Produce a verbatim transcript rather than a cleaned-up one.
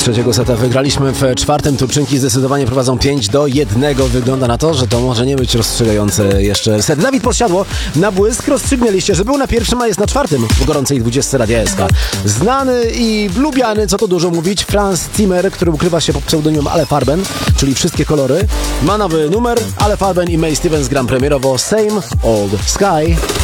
Trzeciego seta wygraliśmy, w czwartym Turczynki zdecydowanie prowadzą pięć do jednego. Wygląda na to, że to może nie być rozstrzygające jeszcze set. Dawid Podsiadło na błysk rozstrzygnęliście, że był na pierwszym, a jest na czwartym w gorącej dwudziestce Radia S K. Znany i lubiany, co to dużo mówić, Franz Zimmer, który ukrywa się pod pseudonimem Ale Farben, czyli wszystkie kolory, ma nowy numer. Ale Farben i May Stevens gram premierowo Same Old Sky.